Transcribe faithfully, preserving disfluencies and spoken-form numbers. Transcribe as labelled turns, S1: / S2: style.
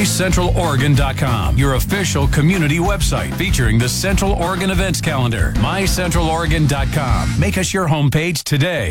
S1: my central oregon dot com, your official community website featuring the Central Oregon events calendar. my central oregon dot com. Make us your homepage today.